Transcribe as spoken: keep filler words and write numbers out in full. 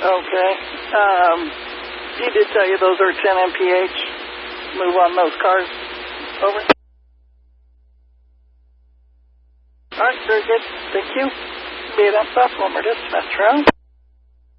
Okay. Um, he did tell you those are ten M P H. Move on those cars. Over. All right, very good. Thank you. B and M South, one more dispatch round.